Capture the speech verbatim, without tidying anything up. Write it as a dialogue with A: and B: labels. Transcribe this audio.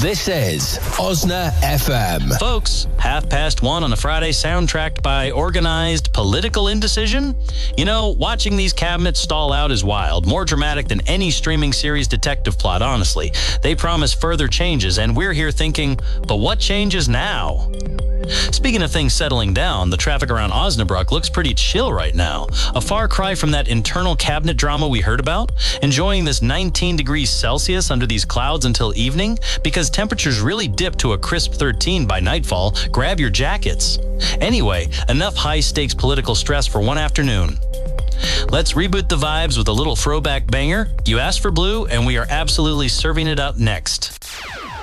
A: This is Osna F M.
B: Folks, half past one on a Friday, soundtracked by organized political indecision. You know, watching these cabinets stall out is wild, more dramatic than any streaming series detective plot, honestly. They promise further changes, and we're here thinking, but what changes now? Speaking of things settling down, the traffic around Osnabrück looks pretty chill right now. A far cry from that internal cabinet drama we heard about. Enjoying this nineteen degrees Celsius under these clouds until evening, because temperatures really dip to a crisp thirteen by nightfall. Grab your jackets. Anyway, enough high-stakes political stress for one afternoon. Let's reboot the vibes with a little throwback banger. You asked for Blue, and we are absolutely serving it up next.